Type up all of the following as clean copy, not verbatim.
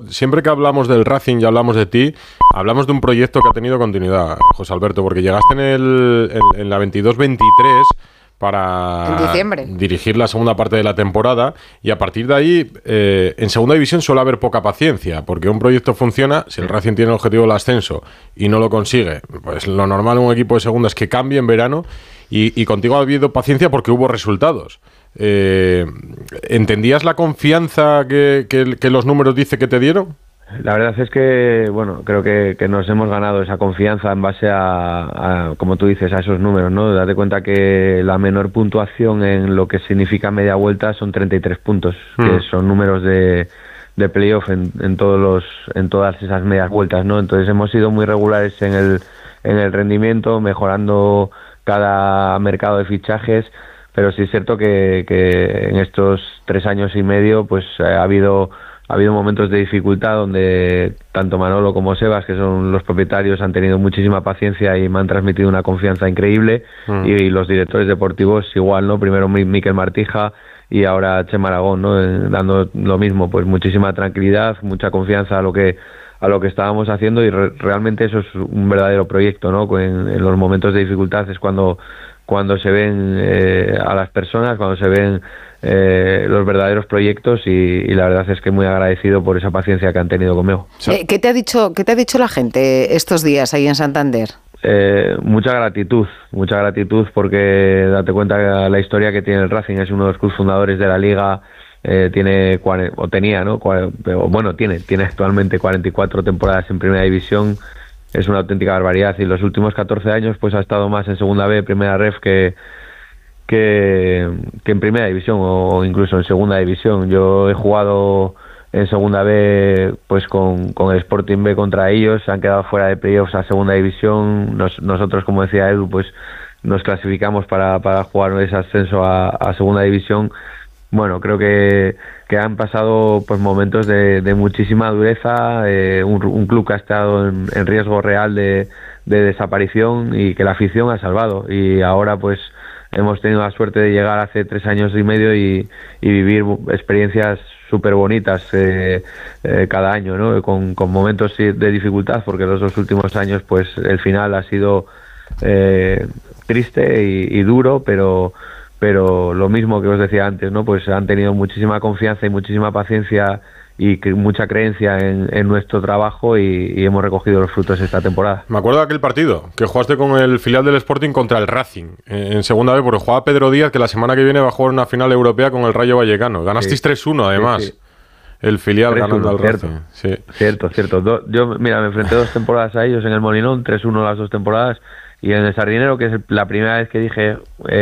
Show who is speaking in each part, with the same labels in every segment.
Speaker 1: siempre que hablamos del Racing y hablamos de ti, hablamos de un proyecto que ha tenido continuidad, José Alberto, porque llegaste en la 22-23 para dirigir la segunda parte de la temporada, y a partir de ahí, en segunda división suele haber poca paciencia, porque un proyecto funciona, si el Racing tiene el objetivo del ascenso y no lo consigue, pues lo normal en un equipo de segunda es que cambie en verano, y contigo ha habido paciencia porque hubo resultados. ¿Entendías la confianza que los números dice que te dieron?
Speaker 2: La verdad es que, bueno, creo que nos hemos ganado esa confianza en base a, como tú dices, a esos números, ¿no? Date cuenta que la menor puntuación en lo que significa media vuelta son 33 puntos, que son números de playoff en todas esas medias vueltas, ¿no? Entonces hemos sido muy regulares en el rendimiento, mejorando cada mercado de fichajes, pero sí es cierto que en estos 3 años y medio pues ha habido momentos de dificultad donde tanto Manolo como Sebas, que son los propietarios, han tenido muchísima paciencia y me han transmitido una confianza increíble, y los directores deportivos igual, ¿no? Primero Miquel Martija y ahora Chema Aragón, ¿no? Dando lo mismo, pues muchísima tranquilidad, mucha confianza a lo que estábamos haciendo, y realmente eso es un verdadero proyecto, ¿no? En los momentos de dificultad es cuando se ven a las personas, cuando se ven los verdaderos proyectos, y la verdad es que muy agradecido por esa paciencia que han tenido conmigo.
Speaker 3: ¿Qué te ha dicho la gente estos días ahí en Santander?
Speaker 2: Mucha gratitud porque date cuenta que la historia que tiene el Racing, es uno de los clubes fundadores de la Liga, tiene actualmente 44 temporadas en Primera División. Es una auténtica barbaridad, y los últimos 14 años pues ha estado más en Segunda B, Primera Ref, que en Primera División o incluso en Segunda División. Yo he jugado en Segunda B pues con el Sporting B contra ellos, se han quedado fuera de playoffs a Segunda División. Nosotros, como decía Edu, pues nos clasificamos para jugar ese ascenso a Segunda División. Bueno, creo que han pasado pues momentos de muchísima dureza, un club que ha estado en riesgo real de desaparición, y que la afición ha salvado, y ahora pues hemos tenido la suerte de llegar hace 3 años y medio y vivir experiencias súper bonitas cada año, ¿no? Con momentos de dificultad, porque los 2 últimos años pues el final ha sido triste y duro, pero lo mismo que os decía antes, ¿no? Pues han tenido muchísima confianza y muchísima paciencia y mucha creencia en nuestro trabajo, y hemos recogido los frutos esta temporada.
Speaker 1: Me acuerdo de aquel partido que jugaste con el filial del Sporting contra el Racing en segunda vez, porque jugaba Pedro Díaz, que la semana que viene va a jugar una final europea con el Rayo Vallecano. Ganasteis 3-1 además. Sí. El filial ganando al Racing. Sí.
Speaker 2: Cierto. Yo, mira, me enfrenté 2 temporadas a ellos en el Molinón, 3-1 las 2 temporadas, y en el Sardinero, que es la primera vez que dije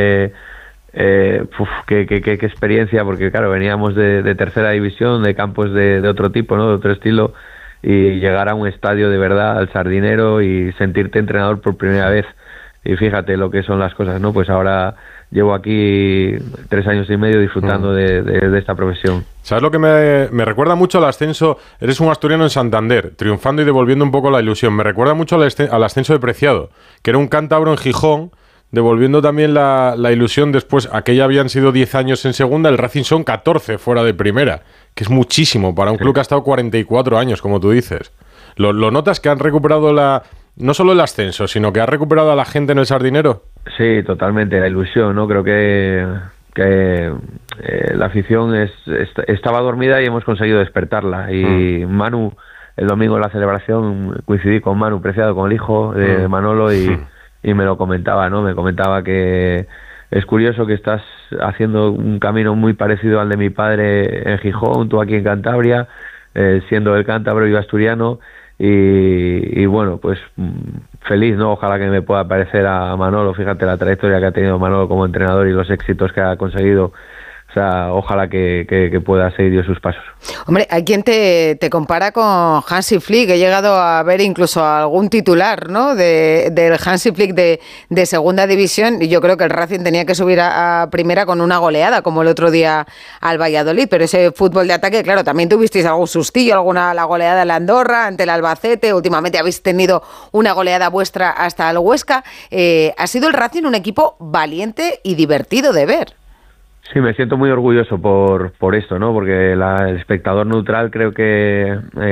Speaker 2: qué experiencia, porque claro, veníamos de tercera división, de campos de otro tipo, ¿no? De otro estilo, y llegar a un estadio de verdad, al Sardinero, y sentirte entrenador por primera vez, y fíjate lo que son las cosas, ¿no? Pues ahora llevo aquí 3 años y medio disfrutando de esta profesión.
Speaker 1: ¿Sabes lo que me recuerda mucho al ascenso? Eres un asturiano en Santander, triunfando y devolviendo un poco la ilusión. Me recuerda mucho al ascenso de Preciado, que era un cántabro en Gijón, devolviendo también la ilusión después. Aquella habían sido 10 años en segunda, el Racing son 14 fuera de primera, que es muchísimo para un club que ha estado 44 años, como tú dices. ¿Lo notas que han recuperado no solo el ascenso, sino que ha recuperado a la gente en el Sardinero?
Speaker 2: Sí, totalmente, la ilusión, ¿no? Creo que la afición estaba dormida y hemos conseguido despertarla. Y Manu, el domingo en la celebración, coincidí con Manu Preciado, con el hijo de Manolo, y me lo comentaba, ¿no? Me comentaba que es curioso que estás haciendo un camino muy parecido al de mi padre en Gijón, tú aquí en Cantabria, siendo el cántabro y asturiano, y bueno, pues feliz, ¿no? Ojalá que me pueda parecer a Manolo. Fíjate la trayectoria que ha tenido Manolo como entrenador y los éxitos que ha conseguido. O sea, ojalá que pueda seguir sus pasos.
Speaker 3: Hombre, hay quien te compara con Hansi Flick. He llegado a ver incluso algún titular, ¿no? del Hansi Flick de segunda división, y yo creo que el Racing tenía que subir a primera con una goleada, como el otro día al Valladolid. Pero ese fútbol de ataque, claro, también tuvisteis algún sustillo, la goleada de la Andorra ante el Albacete. Últimamente habéis tenido una goleada vuestra hasta el Huesca. Ha sido el Racing un equipo valiente y divertido de ver.
Speaker 2: Sí, me siento muy orgulloso por esto, ¿no? Porque el espectador neutral creo que